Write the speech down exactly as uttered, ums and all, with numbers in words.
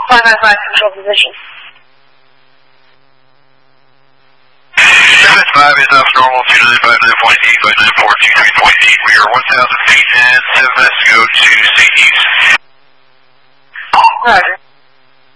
five five five, control position. seven five is off normal, two nine five nine point eight, five nine four two three point eight. We are one thousand feet and seven minutes to go to Saint East. Roger.